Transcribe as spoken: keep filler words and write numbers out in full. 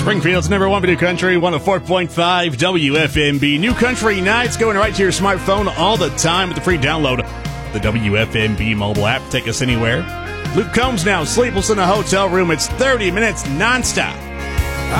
Springfield's number one video country, one oh four point five W F M B. New Country Nights going right to your smartphone all the time with the free download of the W F M B mobile app. Take us anywhere. Luke Combs now, sleepless in a hotel room. It's thirty minutes nonstop